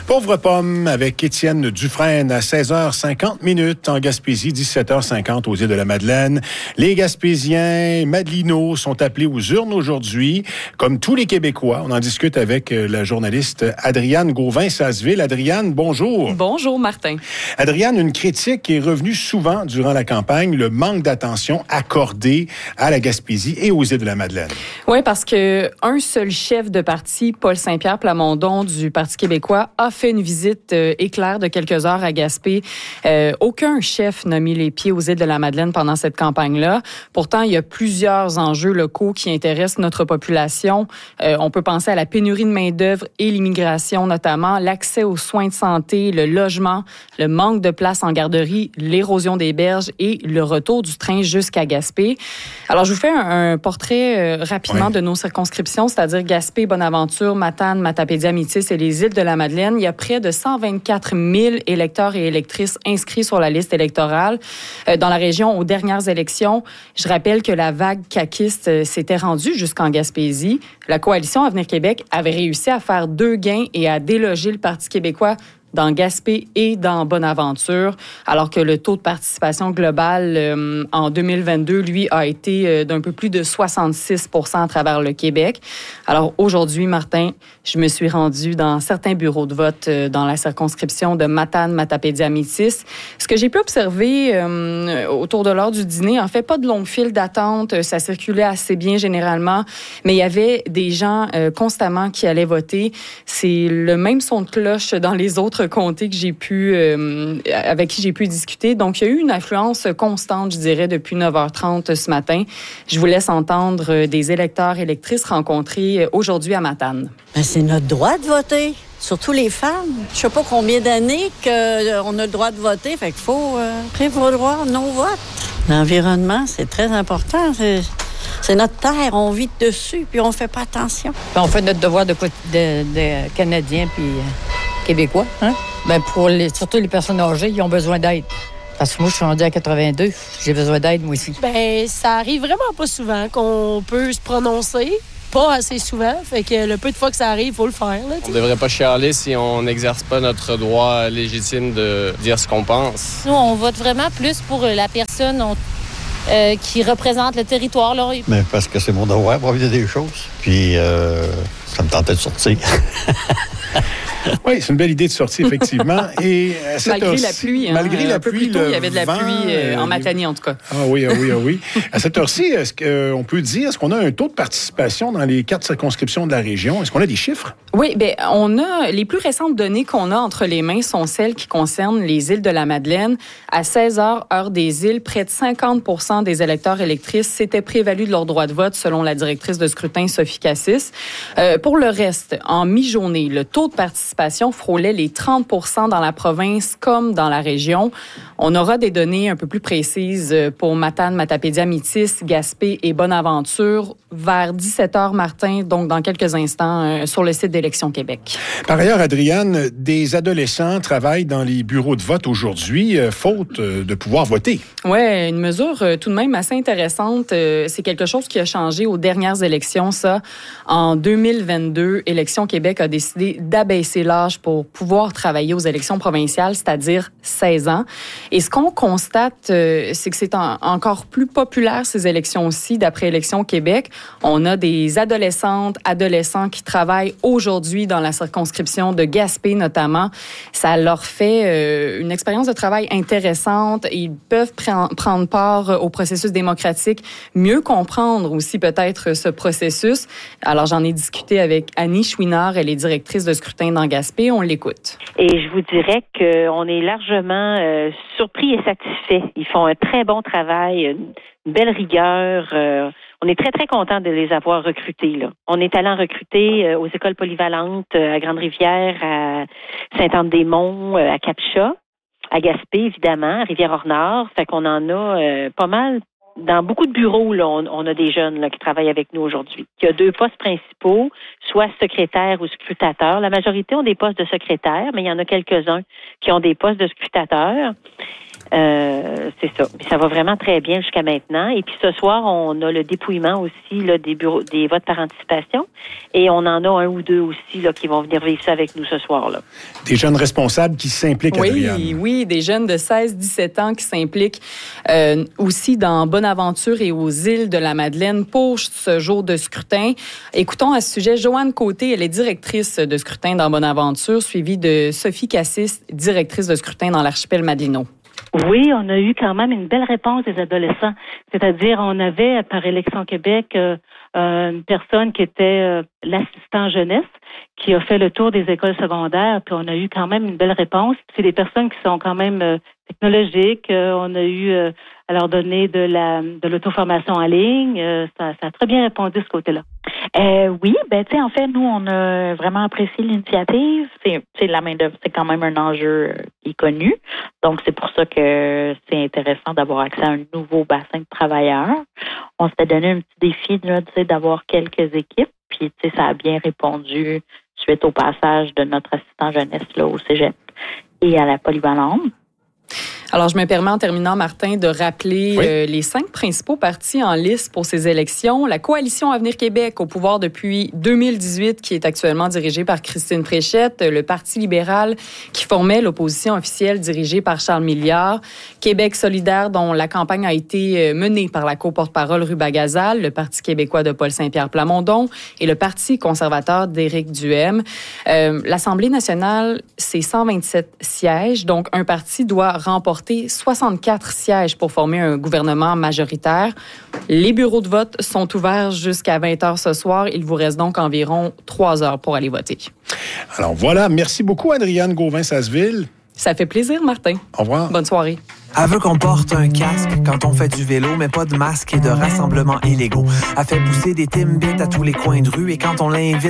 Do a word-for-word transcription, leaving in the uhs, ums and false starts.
Pauvre pomme avec Étienne Dufresne à seize heures cinquante minutes en Gaspésie, dix-sept heures cinquante aux îles de la Madeleine. Les Gaspésiens madelinots sont appelés aux urnes aujourd'hui, comme tous les Québécois. On en discute avec la journaliste Adriane Gauvin-Sasseville. Adriane, bonjour. Bonjour, Martin. Adriane, une critique est revenue souvent durant la campagne, le manque d'attention accordé à la Gaspésie et aux îles de la Madeleine. Oui, parce que un seul chef de parti, Paul Saint-Pierre Plamondon du Parti québécois, a fait une visite euh, éclair de quelques heures à Gaspé. Euh, aucun chef n'a mis les pieds aux îles de la Madeleine pendant cette campagne-là. Pourtant, il y a plusieurs enjeux locaux qui intéressent notre population. Euh, on peut penser à la pénurie de main-d'œuvre et l'immigration notamment, l'accès aux soins de santé, le logement, le manque de place en garderie, l'érosion des berges et le retour du train jusqu'à Gaspé. Alors, je vous fais un, un portrait euh, rapidement oui. de nos circonscriptions, c'est-à-dire Gaspé, Bonaventure, Matane, Matapédia-Métis et les îles de la Madeleine. Il y a près de cent vingt-quatre mille électeurs et électrices inscrits sur la liste électorale. Euh, dans la région, aux dernières élections, je rappelle que la vague caquiste euh, s'était rendue jusqu'en Gaspésie. La coalition Avenir Québec avait réussi à faire deux gains et à déloger le Parti québécois dans Gaspé et dans Bonaventure, alors que le taux de participation globale euh, en deux mille vingt-deux, lui, a été euh, d'un peu plus de soixante-six pour cent à travers le Québec. Alors aujourd'hui, Martin, je me suis rendue dans certains bureaux de vote euh, dans la circonscription de Matane, Matapédia-Métis. Ce que j'ai pu observer euh, autour de l'heure du dîner, en fait, pas de longue file d'attente, ça circulait assez bien généralement, mais il y avait des gens euh, constamment qui allaient voter. C'est le même son de cloche dans les autres comtés que j'ai pu, euh, avec qui j'ai pu discuter. Donc, il y a eu une affluence constante, je dirais, depuis neuf heures trente ce matin. Je vous laisse entendre des électeurs et électrices rencontrés aujourd'hui à Matane. Ben, c'est notre droit de voter, surtout les femmes. Je sais pas combien d'années qu'on a le droit de voter, fait qu'il faut euh, prévaloir nos votes. L'environnement, c'est très important. C'est... C'est notre terre, on vit dessus, puis on fait pas attention. On fait notre devoir de, de, de Canadiens puis euh, Québécois. Hein? Ben pour les, surtout les personnes âgées, ils ont besoin d'aide. Parce que moi, je suis rendue à quatre-vingt-deux, j'ai besoin d'aide, moi aussi. Ben ça arrive vraiment pas souvent qu'on peut se prononcer. Pas assez souvent, fait que le peu de fois que ça arrive, il faut le faire. Là, on devrait pas chialer si on n'exerce pas notre droit légitime de dire ce qu'on pense. Nous, on vote vraiment plus pour la personne... On... Euh, qui représente le territoire. Là. Mais parce que c'est mon devoir pour vivre des choses. Puis, euh, ça me tentait de sortir. Oui, c'est une belle idée de sortie, effectivement. Et à cette malgré heure-ci, la pluie. Hein, malgré la un peu pluie, plus tôt, il y avait de la vent, pluie euh, en Matanie, en tout cas. Ah oui, ah oui, ah oui. À cette heure-ci, est-ce qu'on peut dire, est-ce qu'on a un taux de participation dans les quatre circonscriptions de la région? Est-ce qu'on a des chiffres? Oui, bien, on a... Les plus récentes données qu'on a entre les mains sont celles qui concernent les îles de la Madeleine. À seize heures, heure des îles, près de cinquante pour cent des électeurs et électrices s'étaient prévalus de leur droit de vote, selon la directrice de scrutin, Sophie Cassis. Euh, pour le reste, en mi-journée, le taux de participation frôlait les trente pour cent dans la province comme dans la région. On aura des données un peu plus précises pour Matane, Matapédia-Métis, Gaspé et Bonaventure vers dix-sept heures, Martin, donc dans quelques instants, euh, sur le site d'Élections Québec. Par ailleurs, Adriane, des adolescents travaillent dans les bureaux de vote aujourd'hui, euh, faute euh, de pouvoir voter. Oui, une mesure euh, tout de même assez intéressante. Euh, c'est quelque chose qui a changé aux dernières élections, ça. En deux mille vingt-deux, Élections Québec a décidé d'abaisser l'âge pour pouvoir travailler aux élections provinciales, c'est-à-dire seize ans. Et ce qu'on constate, euh, c'est que c'est en, encore plus populaire, ces élections-ci, d'après Élections Québec. On a des adolescentes, adolescents qui travaillent aujourd'hui dans la circonscription de Gaspé, notamment. Ça leur fait euh, une expérience de travail intéressante. Ils peuvent pr- prendre part au processus démocratique, mieux comprendre aussi peut-être ce processus. Alors, j'en ai discuté avec Annie Chouinard, elle est directrice de scrutin dans Gaspé. On l'écoute. Et je vous dirais qu'on est largement euh, surpris et satisfait. Ils font un très bon travail, une belle rigueur. Euh, on est très, très contents de les avoir recrutés. Là. On est allé en recruter euh, aux écoles polyvalentes euh, à Grande-Rivière, à Sainte-Anne-des-Monts, euh, à Cap-Chat, à Gaspé, évidemment, à Rivière-Nord. Fait qu'on en a euh, pas mal. Dans beaucoup de bureaux, là, on, on a des jeunes là, qui travaillent avec nous aujourd'hui. Il y a deux postes principaux, soit secrétaire ou scrutateur. La majorité ont des postes de secrétaire, mais il y en a quelques-uns qui ont des postes de scrutateur. Euh, c'est ça. Ça va vraiment très bien jusqu'à maintenant. Et puis ce soir, on a le dépouillement aussi là, des bureaux, des votes par anticipation. Et on en a un ou deux aussi là, qui vont venir vivre ça avec nous ce soir-là. Des jeunes responsables qui s'impliquent, oui, Adrienne. Oui, des jeunes de seize à dix-sept ans qui s'impliquent euh, aussi dans Bonaventure et aux îles de la Madeleine pour ce jour de scrutin. Écoutons à ce sujet Joanne Côté, elle est directrice de scrutin dans Bonaventure, suivie de Sophie Cassis, directrice de scrutin dans l'archipel Madelino. Oui, on a eu quand même une belle réponse des adolescents. C'est-à-dire, on avait, par Élection Québec, euh, euh, une personne qui était euh, l'assistant jeunesse, qui a fait le tour des écoles secondaires, puis on a eu quand même une belle réponse. C'est des personnes qui sont quand même euh, technologiques. Euh, on a eu euh, à leur donner de la de l'auto-formation en ligne. Euh, ça, ça a très bien répondu ce côté-là. Euh, oui, ben tu sais, en fait, nous, on a vraiment apprécié l'initiative. C'est, c'est la main-d'œuvre, c'est quand même un enjeu qui est connu. Donc, c'est pour ça que c'est intéressant d'avoir accès à un nouveau bassin de travailleurs. On s'était donné un petit défi là, tu sais, d'avoir quelques équipes. Puis, tu sais, ça a bien répondu suite au passage de notre assistant jeunesse là au Cégep et à la polyvalente. Alors, je me permets en terminant, Martin, de rappeler oui. euh, les cinq principaux partis en lice pour ces élections. La Coalition Avenir Québec, au pouvoir depuis deux mille dix-huit, qui est actuellement dirigée par Christine Fréchette. Le Parti libéral, qui formait l'opposition officielle dirigée par Charles Milliard. Québec solidaire, dont la campagne a été menée par la co-porte-parole Ruba Gazal. Le Parti québécois de Paul Saint-Pierre Plamondon. Et le Parti conservateur d'Éric Duhem. Euh, L'Assemblée nationale, c'est cent vingt-sept sièges. Donc, un parti doit remporter soixante-quatre sièges pour former un gouvernement majoritaire. Les bureaux de vote sont ouverts jusqu'à vingt heures ce soir. Il vous reste donc environ trois heures pour aller voter. Alors voilà, merci beaucoup Adrienne Gauvin-Sasseville. Ça fait plaisir, Martin. Au revoir. Bonne soirée. Elle veut qu'on porte un casque quand on fait du vélo, mais pas de masque et de rassemblements illégaux. Elle fait pousser des Timbits à tous les coins de rue et quand on l'invite